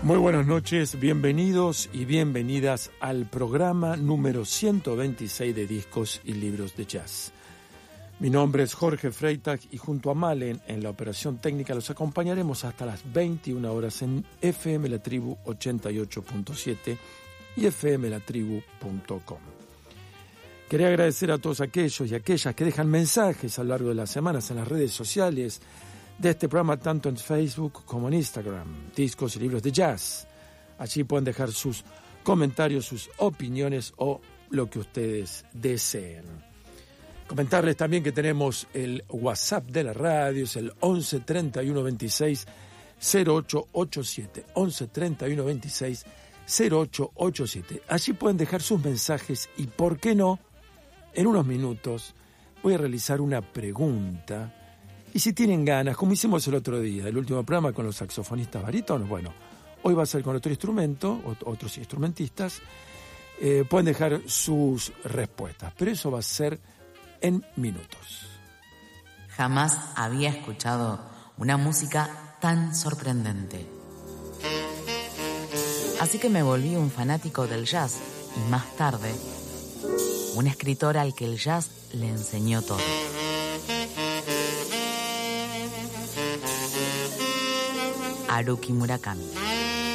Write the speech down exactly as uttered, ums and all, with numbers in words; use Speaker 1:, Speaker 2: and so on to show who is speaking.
Speaker 1: Muy buenas noches, bienvenidos y bienvenidas al programa número ciento veintiséis de Discos y Libros de Jazz. Mi nombre es Jorge Freitag y junto a Malen en la operación técnica los acompañaremos hasta las veintiuna horas en F M La Tribu ochenta y ocho punto siete y f m la tribu punto com. Quería agradecer a todos aquellos y aquellas que dejan mensajes a lo largo de las semanas en las redes sociales de este programa, tanto en Facebook como en Instagram, Discos y Libros de Jazz. Allí pueden dejar sus comentarios, sus opiniones o lo que ustedes deseen. Comentarles también que tenemos el WhatsApp de la radio, es el once treinta y uno veintiséis cero ocho ochenta y siete, once treinta y uno veintiséis cero ocho ochenta y siete. Allí pueden dejar sus mensajes y, ¿por qué no?, en unos minutos voy a realizar una pregunta. Y si tienen ganas, como hicimos el otro día, el último programa con los saxofonistas barítonos, bueno, hoy va a ser con otro instrumento, otros instrumentistas, eh, pueden dejar sus respuestas, pero eso va a ser en minutos.
Speaker 2: Jamás había escuchado una música tan sorprendente. Así que me volví un fanático del jazz y más tarde, un escritor al que el jazz le enseñó todo. Haruki Murakami.